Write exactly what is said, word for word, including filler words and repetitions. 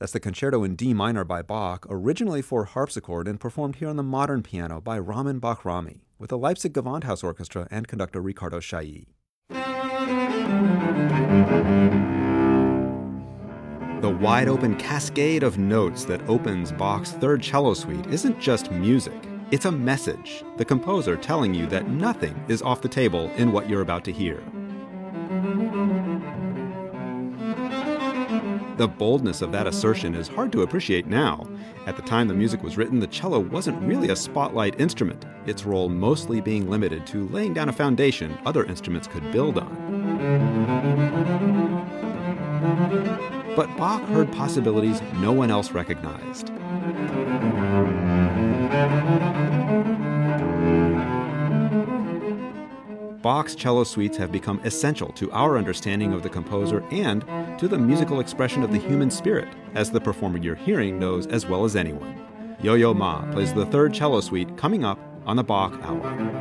That's the Concerto in D minor by Bach, originally for harpsichord and performed here on the modern piano by Ramin Bahrami, with the Leipzig Gewandhaus Orchestra and conductor Ricardo Chailly. The wide-open cascade of notes that opens Bach's Third Cello Suite isn't just music. It's a message, the composer telling you that nothing is off the table in what you're about to hear. The boldness of that assertion is hard to appreciate now. At the time the music was written, the cello wasn't really a spotlight instrument, its role mostly being limited to laying down a foundation other instruments could build on. But Bach heard possibilities no one else recognized. Bach's cello suites have become essential to our understanding of the composer and to the musical expression of the human spirit, as the performer you're hearing knows as well as anyone. Yo-Yo Ma plays the Third Cello Suite coming up on the Bach Hour.